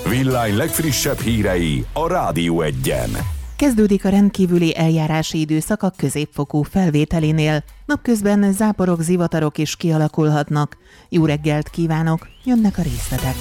Villány legfrissebb hírei a Rádió Egyen. Kezdődik a rendkívüli eljárási időszak a középfokú felvételinél. Napközben záporok, zivatarok is kialakulhatnak. Jó reggelt kívánok, jönnek a részletek.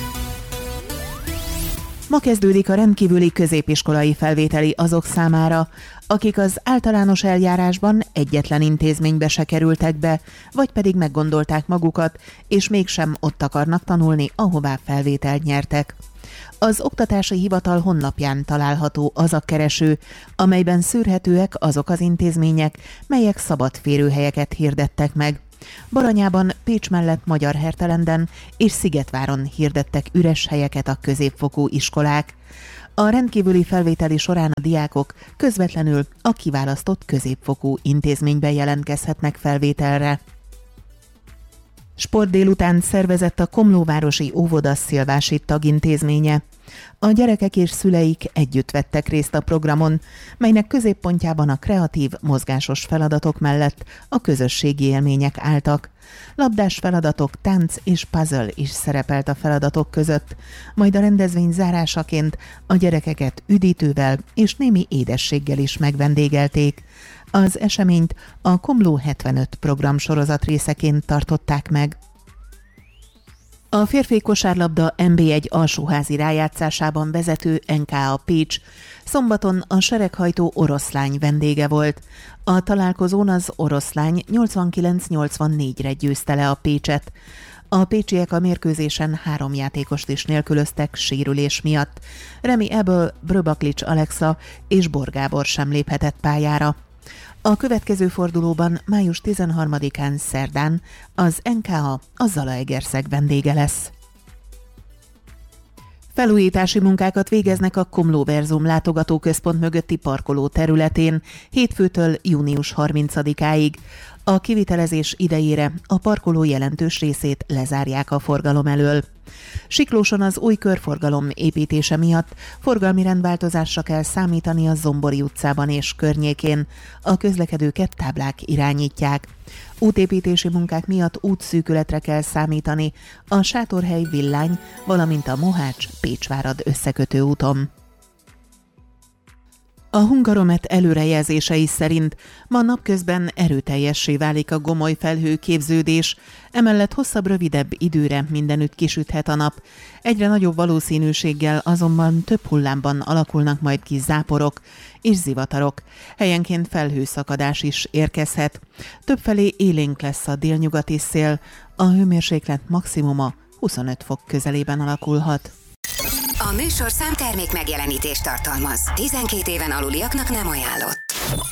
Ma kezdődik a rendkívüli középiskolai felvételi azok számára, akik az általános eljárásban egyetlen intézménybe se kerültek be, vagy pedig meggondolták magukat, és mégsem ott akarnak tanulni, ahová felvételt nyertek. Az Oktatási Hivatal honlapján található az a kereső, amelyben szűrhetőek azok az intézmények, melyek szabad férőhelyeket hirdettek meg. Baranyában, Pécs mellett Magyarhertelenden és Szigetváron hirdettek üres helyeket a középfokú iskolák. A rendkívüli felvételi során a diákok közvetlenül a kiválasztott középfokú intézményben jelentkezhetnek felvételre. Sport délután szervezett a Komlóvárosi Óvoda Szilvási Tagintézménye. A gyerekek és szüleik együtt vettek részt a programon, melynek középpontjában a kreatív, mozgásos feladatok mellett a közösségi élmények álltak. Labdás feladatok, tánc és puzzle is szerepelt a feladatok között, majd a rendezvény zárásaként a gyerekeket üdítővel és némi édességgel is megvendégelték. Az eseményt a Komló 75 programsorozat részeként tartották meg. A férfi kosárlabda NB1 alsóházi rájátszásában vezető NKA Pécs szombaton a sereghajtó Oroszlány vendége volt. A találkozón az Oroszlány 89-84-re győzte le a Pécset. A pécsiek a mérkőzésen 3 játékost is nélkülöztek sérülés miatt. Remi Ebel, Bröbaklics Alexa és Bor Gábor sem léphetett pályára. A következő fordulóban május 13-án szerdán az NKA a Zalaegerszeg vendége lesz. Felújítási munkákat végeznek a Komlóverzum látogatóközpont mögötti parkoló területén hétfőtől június 30-áig. A kivitelezés idejére a parkoló jelentős részét lezárják a forgalom elől. Siklóson az új körforgalom építése miatt forgalmi rendváltozásra kell számítani a Zombori utcában és környékén. A közlekedőket táblák irányítják. Útépítési munkák miatt útszűkületre kell számítani a Sátorhely Villány, valamint a Mohács-Pécsvárad összekötő úton. A Hungaromet előrejelzései szerint ma napközben erőteljessé válik a gomoly felhőképződés, emellett hosszabb, rövidebb időre mindenütt kisüthet a nap. Egyre nagyobb valószínűséggel azonban több hullámban alakulnak majd ki záporok és zivatarok. Helyenként felhőszakadás is érkezhet. Többfelé élénk lesz a délnyugati szél, a hőmérséklet maximuma 25 fok közelében alakulhat. A műsorszám termék megjelenítést tartalmaz. 12 éven aluliaknak nem ajánlott.